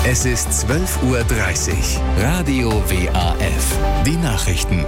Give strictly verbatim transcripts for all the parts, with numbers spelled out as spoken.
Es ist zwölf Uhr dreißig. Radio W A F. Die Nachrichten.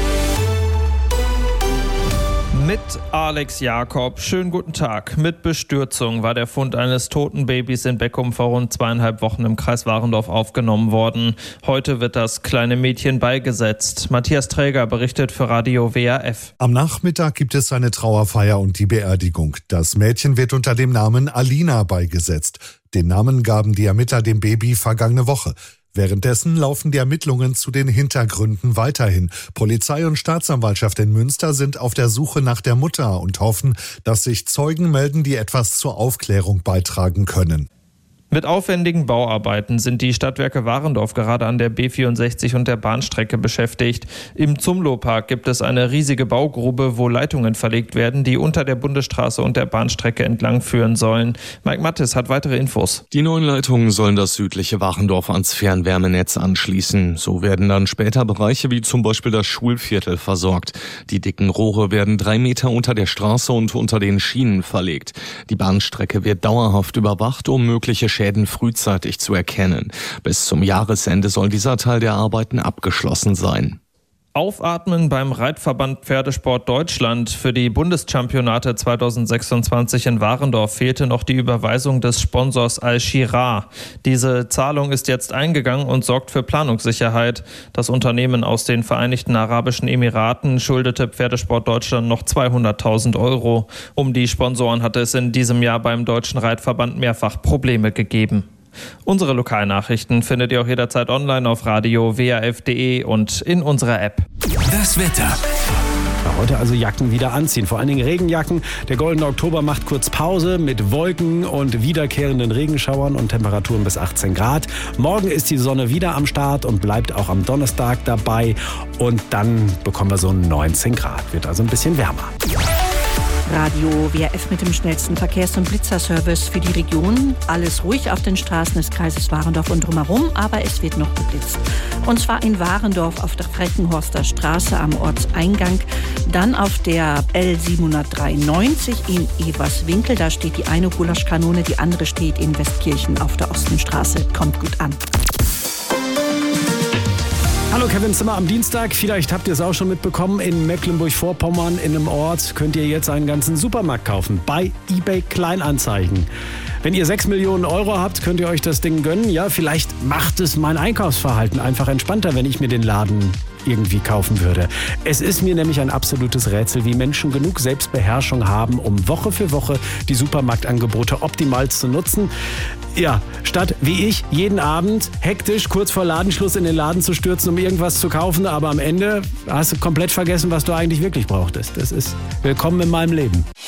Mit Alex Jakob. Schönen guten Tag. Mit Bestürzung war der Fund eines toten Babys in Beckum vor rund zweieinhalb Wochen im Kreis Warendorf aufgenommen worden. Heute wird das kleine Mädchen beigesetzt. Matthias Träger berichtet für Radio W A F. Am Nachmittag gibt es eine Trauerfeier und die Beerdigung. Das Mädchen wird unter dem Namen Alina beigesetzt. Den Namen gaben die Ermittler dem Baby vergangene Woche. Währenddessen laufen die Ermittlungen zu den Hintergründen weiterhin. Polizei und Staatsanwaltschaft in Münster sind auf der Suche nach der Mutter und hoffen, dass sich Zeugen melden, die etwas zur Aufklärung beitragen können. Mit aufwendigen Bauarbeiten sind die Stadtwerke Warendorf gerade an der B vierundsechzig und der Bahnstrecke beschäftigt. Im Zumlohpark gibt es eine riesige Baugrube, wo Leitungen verlegt werden, die unter der Bundesstraße und der Bahnstrecke entlang führen sollen. Mike Mattes hat weitere Infos. Die neuen Leitungen sollen das südliche Warendorf ans Fernwärmenetz anschließen. So werden dann später Bereiche wie zum Beispiel das Schulviertel versorgt. Die dicken Rohre werden drei Meter unter der Straße und unter den Schienen verlegt. Die Bahnstrecke wird dauerhaft überwacht, um mögliche Schäden frühzeitig zu erkennen. Bis zum Jahresende soll dieser Teil der Arbeiten abgeschlossen sein. Aufatmen beim Reitverband Pferdesport Deutschland. Für die Bundeschampionate zweitausendsechsundzwanzig in Warendorf fehlte noch die Überweisung des Sponsors Al-Shirah. Diese Zahlung ist jetzt eingegangen und sorgt für Planungssicherheit. Das Unternehmen aus den Vereinigten Arabischen Emiraten schuldete Pferdesport Deutschland noch zweihunderttausend Euro. Um die Sponsoren hatte es in diesem Jahr beim Deutschen Reitverband mehrfach Probleme gegeben. Unsere Lokalnachrichten findet ihr auch jederzeit online auf radio w a f punkt d e und in unserer App. Das Wetter. Heute also Jacken wieder anziehen, vor allen Dingen Regenjacken. Der goldene Oktober macht kurz Pause mit Wolken und wiederkehrenden Regenschauern und Temperaturen bis achtzehn Grad. Morgen ist die Sonne wieder am Start und bleibt auch am Donnerstag dabei. Und dann bekommen wir so neunzehn Grad, wird also ein bisschen wärmer. Radio W A F mit dem schnellsten Verkehrs- und Blitzerservice für die Region. Alles ruhig auf den Straßen des Kreises Warendorf und drumherum, aber es wird noch geblitzt. Und zwar in Warendorf auf der Freckenhorster Straße am Ortseingang, dann auf der L siebenhundertdreiundneunzig in Everswinkel. Da steht die eine Gulaschkanone, die andere steht in Westkirchen auf der Ostenstraße. Kommt gut an. Hallo, Kevin Zimmer am Dienstag. Vielleicht habt ihr es auch schon mitbekommen. In Mecklenburg-Vorpommern in einem Ort könnt ihr jetzt einen ganzen Supermarkt kaufen. Bei eBay Kleinanzeigen. Wenn ihr sechs Millionen Euro habt, könnt ihr euch das Ding gönnen. Ja, vielleicht macht es mein Einkaufsverhalten einfach entspannter, wenn ich mir den Laden irgendwie kaufen würde. Es ist mir nämlich ein absolutes Rätsel, wie Menschen genug Selbstbeherrschung haben, um Woche für Woche die Supermarktangebote optimal zu nutzen. Ja, statt wie ich jeden Abend hektisch kurz vor Ladenschluss in den Laden zu stürzen, um irgendwas zu kaufen, aber am Ende hast du komplett vergessen, was du eigentlich wirklich brauchtest. Das ist willkommen in meinem Leben.